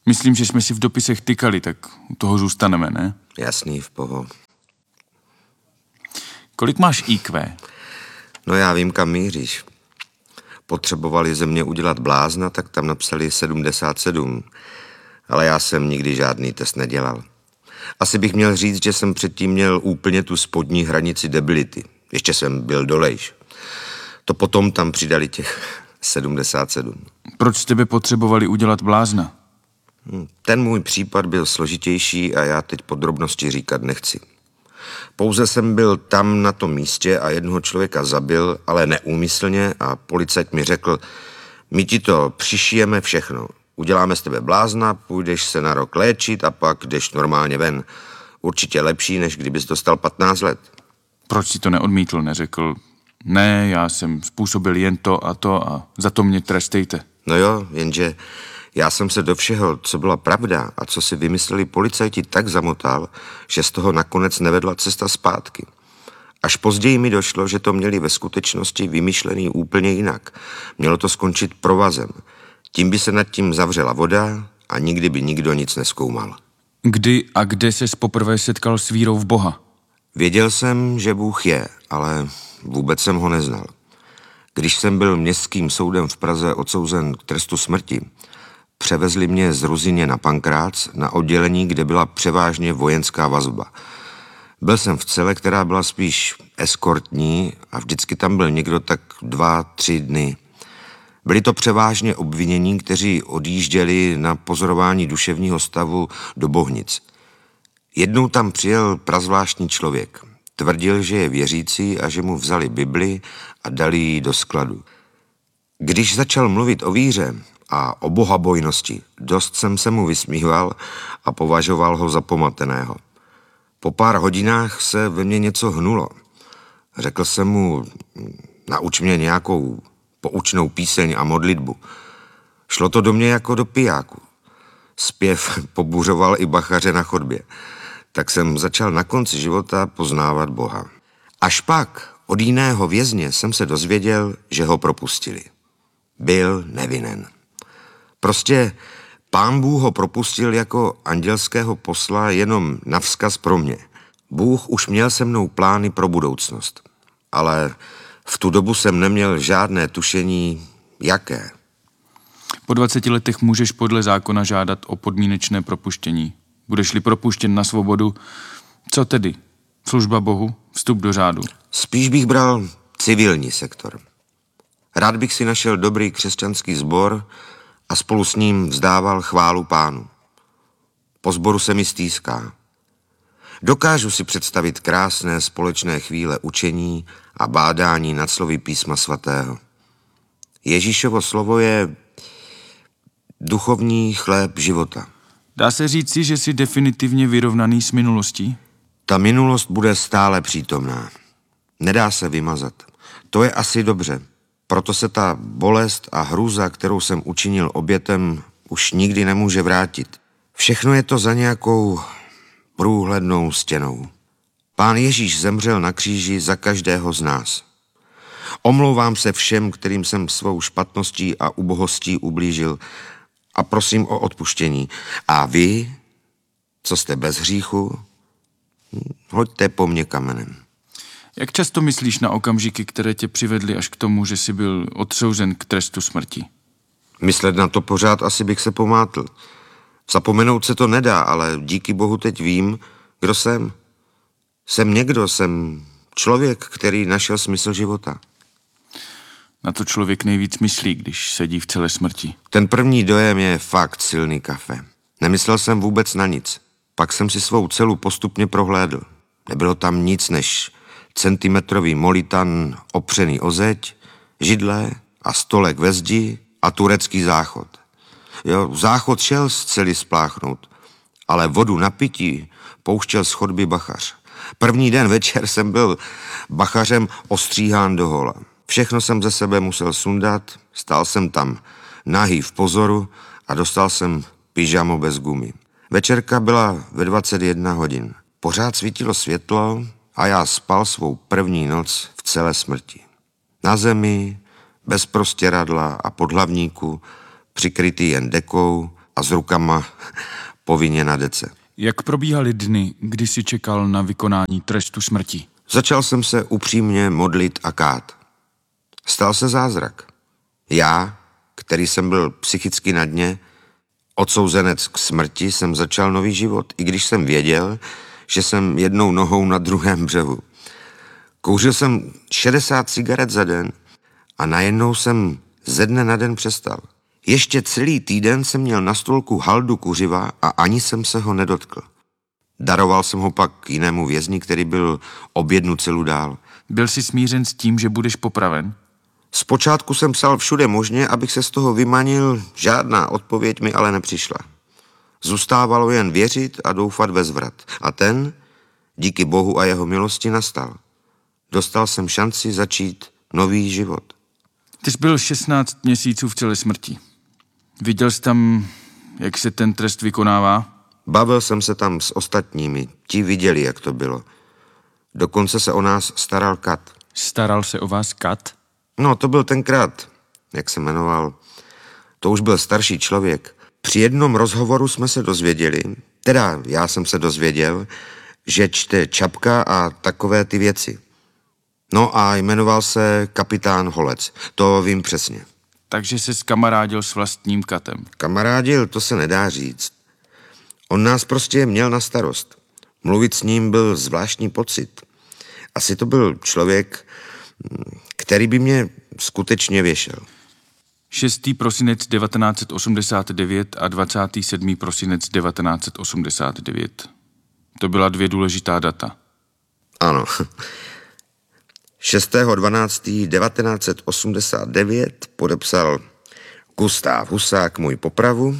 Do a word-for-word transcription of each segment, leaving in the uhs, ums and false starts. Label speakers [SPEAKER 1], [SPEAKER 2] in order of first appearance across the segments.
[SPEAKER 1] Myslím, že jsme si v dopisech tykali, tak u toho zůstaneme, ne?
[SPEAKER 2] Jasný, v poho.
[SPEAKER 1] Kolik máš í kvé?
[SPEAKER 2] No já vím, kam míříš. Potřebovali ze mě udělat blázna, tak tam napsali sedmdesát sedm. Ale já jsem nikdy žádný test nedělal. Asi bych měl říct, že jsem předtím měl úplně tu spodní hranici debility. Ještě jsem byl dolejš. To potom tam přidali těch sedmdesát sedm.
[SPEAKER 1] Proč z tebe potřebovali udělat blázna?
[SPEAKER 2] Ten můj případ byl složitější a já teď podrobnosti říkat nechci. Pouze jsem byl tam na tom místě a jednoho člověka zabil, ale neúmyslně, a policajt mi řekl, my ti to přišijeme všechno. Uděláme z tebe blázna, půjdeš se na rok léčit a pak jdeš normálně ven. Určitě lepší, než kdybys dostal patnáct let.
[SPEAKER 1] Proč si to neodmítl, neřekl, ne, já jsem způsobil jen to a to a za to mě trestejte?
[SPEAKER 2] No jo, jenže já jsem se do všeho, co byla pravda a co si vymysleli policajti, tak zamotal, že z toho nakonec nevedla cesta zpátky. Až později mi došlo, že to měli ve skutečnosti vymyšlený úplně jinak. Mělo to skončit provazem. Tím by se nad tím zavřela voda a nikdy by nikdo nic nezkoumal.
[SPEAKER 1] Kdy a kde ses poprvé setkal s vírou v Boha?
[SPEAKER 2] Věděl jsem, že Bůh je, ale vůbec jsem ho neznal. Když jsem byl městským soudem v Praze odsouzen k trestu smrti, převezli mě z Ruzyně na Pankrác na oddělení, kde byla převážně vojenská vazba. Byl jsem v cele, která byla spíš eskortní a vždycky tam byl někdo tak dva, tři dny. Byli to převážně obvinění, kteří odjížděli na pozorování duševního stavu do Bohnic. Jednou tam přijel prazvláštní člověk. Tvrdil, že je věřící a že mu vzali Bibli a dali ji do skladu. Když začal mluvit o víře a o bohabojnosti, dost jsem se mu vysmíval a považoval ho za pomateného. Po pár hodinách se ve mně něco hnulo. Řekl jsem mu, nauč mě nějakou poučnou píseň a modlitbu. Šlo to do mě jako do pijáku. Zpěv pobuřoval i bachaře na chodbě. Tak jsem začal na konci života poznávat Boha. Až pak od jiného vězně jsem se dozvěděl, že ho propustili. Byl nevinen. Prostě Pán Bůh ho propustil jako andělského posla jenom navzkaz pro mě. Bůh už měl se mnou plány pro budoucnost. Ale v tu dobu jsem neměl žádné tušení, jaké.
[SPEAKER 1] Po dvaceti letech můžeš podle zákona žádat o podmínečné propuštění. Budeš-li propuštěn na svobodu, co tedy? Služba Bohu? Vstup do řádu?
[SPEAKER 2] Spíš bych bral civilní sektor. Rád bych si našel dobrý křesťanský sbor a spolu s ním vzdával chválu Pánu. Po sboru se mi stýská. Dokážu si představit krásné společné chvíle učení a bádání nad slovy písma svatého. Ježíšovo slovo je duchovní chléb života.
[SPEAKER 1] Dá se říci, že jsi definitivně vyrovnaný s minulostí?
[SPEAKER 2] Ta minulost bude stále přítomná. Nedá se vymazat. To je asi dobře. Proto se ta bolest a hrůza, kterou jsem učinil obětem, už nikdy nemůže vrátit. Všechno je to za nějakou průhlednou stěnou. Pán Ježíš zemřel na kříži za každého z nás. Omlouvám se všem, kterým jsem svou špatností a ubohostí ublížil, a prosím o odpuštění. A vy, co jste bez hříchu, hoďte po mně kamenem.
[SPEAKER 1] Jak často myslíš na okamžiky, které tě přivedly až k tomu, že jsi byl odsouzen k trestu smrti?
[SPEAKER 2] Myslet na to pořád asi bych se pomátl. Zapomenout se to nedá, ale díky Bohu teď vím, kdo jsem. Jsem někdo, jsem člověk, který našel smysl života.
[SPEAKER 1] Na to člověk nejvíc myslí, když sedí v celé smrti.
[SPEAKER 2] Ten první dojem je fakt silný kafe. Nemyslel jsem vůbec na nic. Pak jsem si svou celu postupně prohlédl. Nebylo tam nic než centimetrový molitan opřený o zeď, židle a stolek ve zdi a turecký záchod. Jo, záchod šel z cely spláchnout, ale vodu na pití pouštěl z chodby bachař. První den večer jsem byl bachařem ostříhán do hola. Všechno jsem ze sebe musel sundat, stál jsem tam nahý v pozoru a dostal jsem pyžamo bez gumy. Večerka byla ve dvacet jedna hodin. Pořád svítilo světlo a já spal svou první noc v celé smrti. Na zemi, bez prostěradla a podhlavníku, přikrytý jen dekou, a s rukama povinně na dece.
[SPEAKER 1] Jak probíhaly dny, kdy jsi čekal na vykonání trestu smrti?
[SPEAKER 2] Začal jsem se upřímně modlit a kát. Stal se zázrak. Já, který jsem byl psychicky na dně, odsouzenec k smrti, jsem začal nový život, i když jsem věděl, že jsem jednou nohou na druhém břehu. Kouřil jsem šedesát cigaret za den a najednou jsem ze dne na den přestal. Ještě celý týden jsem měl na stolku haldu kuřiva a ani jsem se ho nedotkl. Daroval jsem ho pak jinému vězni, který byl o jednu celu dál.
[SPEAKER 1] Byl jsi smířen s tím, že budeš popraven?
[SPEAKER 2] Zpočátku jsem psal všude možně, abych se z toho vymanil, žádná odpověď mi ale nepřišla. Zůstávalo jen věřit a doufat ve zvrat. A ten, díky Bohu a jeho milosti, nastal. Dostal jsem šanci začít nový život.
[SPEAKER 1] Ty jsi byl šestnáct měsíců v celé smrti. Viděl jsi tam, jak se ten trest vykonává?
[SPEAKER 2] Bavil jsem se tam s ostatními. Ti viděli, jak to bylo. Dokonce se o nás staral Kat.
[SPEAKER 1] Staral se o vás Kat?
[SPEAKER 2] No, to byl tenkrát, jak se jmenoval. To už byl starší člověk. Při jednom rozhovoru jsme se dozvěděli, teda já jsem se dozvěděl, že čte Čapka a takové ty věci. No a jmenoval se kapitán Holec. To vím přesně.
[SPEAKER 1] Takže se skamarádil s vlastním Katem.
[SPEAKER 2] Kamarádil, to se nedá říct. On nás prostě měl na starost. Mluvit s ním byl zvláštní pocit. Asi to byl člověk, který by mě skutečně věšel.
[SPEAKER 1] šestý prosinec devatenáct set osmdesát devět a dvacátý sedmý prosinec devatenáct set osmdesát devět. To byla dvě důležitá data.
[SPEAKER 2] Ano. šestého dvanáctého devatenáct set osmdesát devět podepsal Gustav Husák můj popravu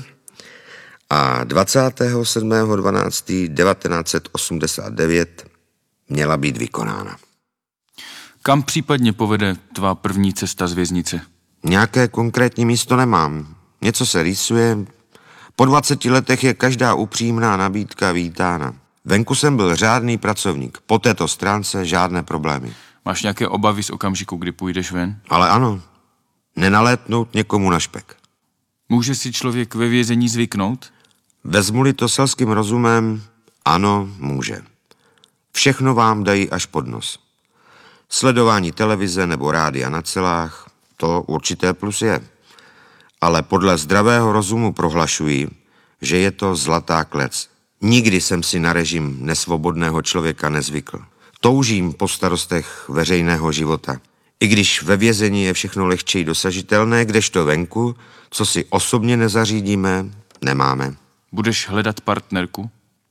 [SPEAKER 2] a dvacátého sedmého dvanáctého devatenáct set osmdesát devět měla být vykonána.
[SPEAKER 1] Kam případně povede tvá první cesta z věznice?
[SPEAKER 2] Nějaké konkrétní místo nemám. Něco se rýsuje. Po dvaceti letech je každá upřímná nabídka vítána. Venku jsem byl řádný pracovník. Po této stránce žádné problémy.
[SPEAKER 1] Máš nějaké obavy z okamžiku, kdy půjdeš ven?
[SPEAKER 2] Ale ano, nenalétnout někomu na špek.
[SPEAKER 1] Může si člověk ve vězení zvyknout?
[SPEAKER 2] Vezmu-li to selským rozumem, ano, může. Všechno vám dají až pod nos. Sledování televize nebo rádia na celách, to určité plus je. Ale podle zdravého rozumu prohlašuji, že je to zlatá klec. Nikdy jsem si na režim nesvobodného člověka nezvykl. Toužím po starostech veřejného života. I když ve vězení je všechno lehčej dosažitelné, kdežto venku, co si osobně nezařídíme, nemáme.
[SPEAKER 1] Budeš hledat partnerku?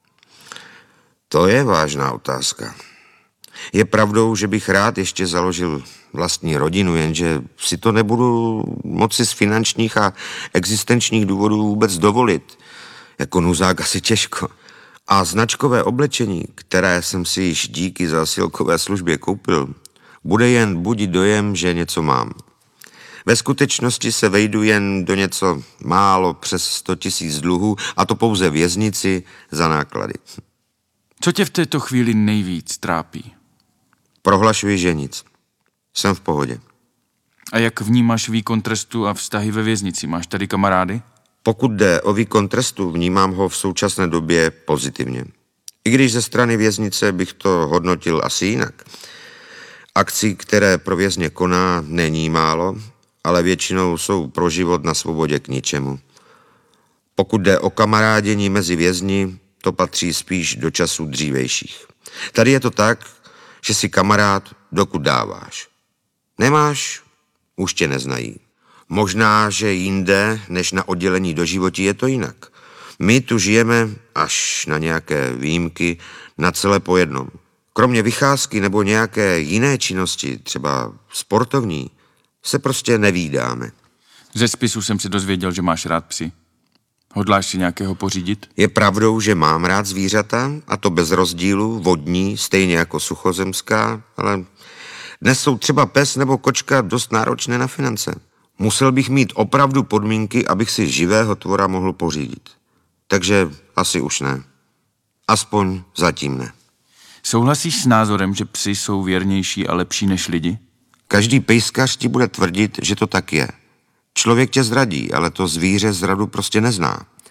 [SPEAKER 2] To je vážná otázka. Je pravdou, že bych rád ještě založil vlastní rodinu, jenže si to nebudu moci z finančních a existenčních důvodů vůbec dovolit. Jako nuzák asi těžko. A značkové oblečení, které jsem si již díky zásilkové službě koupil, bude jen budit dojem, že něco mám. Ve skutečnosti se vejdu jen do něco málo přes sto tisíc dluhů, a to pouze věznici za náklady.
[SPEAKER 1] Co tě v této chvíli nejvíc trápí?
[SPEAKER 2] Prohlašuji, že nic. Jsem v pohodě.
[SPEAKER 1] A jak vnímáš výkon trestu a vztahy ve věznici? Máš tady kamarády?
[SPEAKER 2] Pokud jde o výkon trestu, vnímám ho v současné době pozitivně. I když ze strany věznice bych to hodnotil asi jinak. Akcí, které pro vězně koná, není málo, ale většinou jsou pro život na svobodě k ničemu. Pokud jde o kamarádění mezi vězni, to patří spíš do časů dřívejších. Tady je to tak, že si kamarád, dokud dáváš. Nemáš, už tě neznají. Možná, že jinde, než na oddělení do životí, je to jinak. My tu žijeme, až na nějaké výjimky, na celé po jednom. Kromě vycházky nebo nějaké jiné činnosti, třeba sportovní, se prostě nevídáme.
[SPEAKER 1] Ze spisu jsem se dozvěděl, že máš rád psy. Hodláš si nějakého pořídit?
[SPEAKER 2] Je pravdou, že mám rád zvířata, a to bez rozdílu, vodní, stejně jako suchozemská, ale dnes jsou třeba pes nebo kočka dost náročné na finance. Musel bych mít opravdu podmínky, abych si živého tvora mohl pořídit. Takže asi už ne. Aspoň zatím ne.
[SPEAKER 1] Souhlasíš s názorem, že psi jsou věrnější a lepší než lidi?
[SPEAKER 2] Každý pejskař ti bude tvrdit, že to tak je. Člověk tě zradí, ale to zvíře zradu prostě nezná.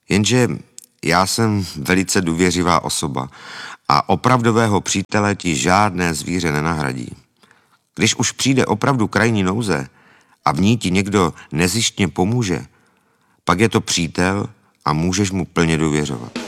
[SPEAKER 2] Jenže já jsem velice důvěřivá osoba a opravdového přítele ti žádné zvíře nenahradí. Když už přijde opravdu krajní nouze a v ní ti někdo nezištně pomůže, pak je to přítel a můžeš mu plně důvěřovat.